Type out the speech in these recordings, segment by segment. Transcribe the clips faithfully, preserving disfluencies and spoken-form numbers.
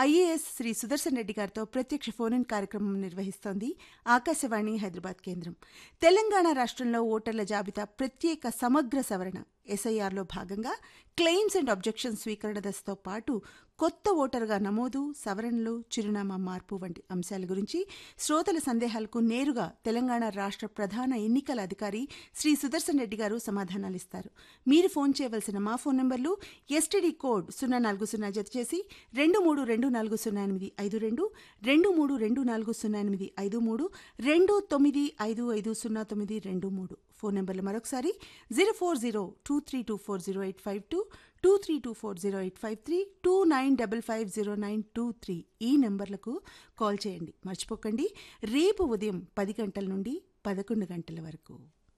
IAS Shri Sudarshan Reddy గారితో ప్రత్యక్ష phone in కార్యక్రమం నిర్వహిస్తోంది ఆకాశవాణి హైదరాబాద్ కేంద్రం. తెలంగాణ రాష్ట్రంలో ఓటర్ల జాబితా ప్రత్యేక సమగ్ర సవరణ ఎస్ఐఆర్లో భాగంగా క్లెయిమ్స్ అండ్ అబ్జెక్షన్స్ స్వీకరణ దశతో పాటు కొత్త ఓటరుగా నమోదు, సవరణలు, చిరునామా మార్పు వంటి అంశాల గురించి శ్రోతల సందేహాలకు నేరుగా తెలంగాణ రాష్ట్ర ప్రధాన ఎన్నికల అధికారి శ్రీ సుదర్శన్ రెడ్డి గారు సమాధానాలిస్తారు. మీరు ఫోన్ చేయవలసిన మా ఫోన్ నంబర్లు ఎస్టీడీ కోడ్ సున్నా నాలుగు సున్నా జత చేసి రెండు మూడు రెండు నాలుగు సున్నా ఎనిమిది ఐదు రెండు రెండు మూడు రెండు నాలుగు సున్నా ఎనిమిది ఐదు మూడు రెండు తొమ్మిది ఐదు ఐదు సున్నా తొమ్మిది రెండు మూడు ఫోన్ నెంబర్లు మరొకసారి zero four zero two three two four zero eight five two two three two four zero eight five three two nine double five zero nine two three ఈ నెంబర్లకు కాల్ చేయండి. మర్చిపోకండి, రేపు ఉదయం పది గంటల నుండి పదకొండు గంటల వరకు.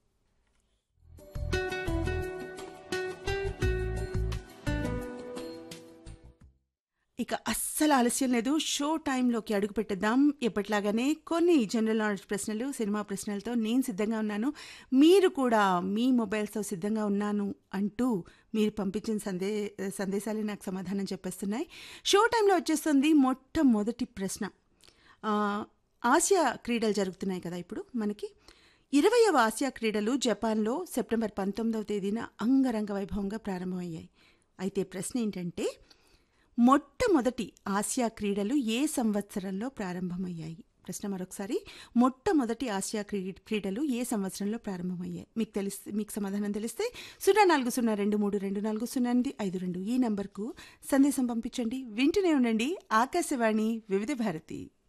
ఇక అస్సలు ఆలస్యం లేదు, షో టైంలోకి అడుగు పెట్టేద్దాం. ఎప్పటిలాగానే కొన్ని జనరల్ నాలెడ్జ్ ప్రశ్నలు, సినిమా ప్రశ్నలతో నేను సిద్ధంగా ఉన్నాను. మీరు కూడా మీ మొబైల్స్తో సిద్ధంగా ఉన్నాను అంటూ మీరు పంపించిన సందే సందేశాలే నాకు సమాధానం చెప్పేస్తున్నాయి. షో టైంలో వచ్చేస్తుంది మొట్టమొదటి ప్రశ్న. ఆసియా క్రీడలు జరుగుతున్నాయి కదా ఇప్పుడు మనకి. ఇరవయవ ఆసియా క్రీడలు జపాన్లో సెప్టెంబర్ పంతొమ్మిదవ తేదీన అంగరంగ వైభవంగా ప్రారంభమయ్యాయి. అయితే ప్రశ్న ఏంటంటే, మొట్టమొదటి ఆసియా క్రీడలు ఏ సంవత్సరంలో ప్రారంభమయ్యాయి? ప్రశ్న మరొకసారి, మొట్టమొదటి ఆసియా క్రీ క్రీడలు ఏ సంవత్సరంలో ప్రారంభమయ్యాయి? మీకు తెలిస్తే, మీకు సమాధానం తెలిస్తే సున్నా నాలుగు సున్నా రెండు మూడు రెండు నాలుగు సున్నా ఎనిమిది ఐదు రెండు ఈ నంబర్కు సందేశం పంపించండి. వింటూనే ఉండండి ఆకాశవాణి వివిధ భారతి.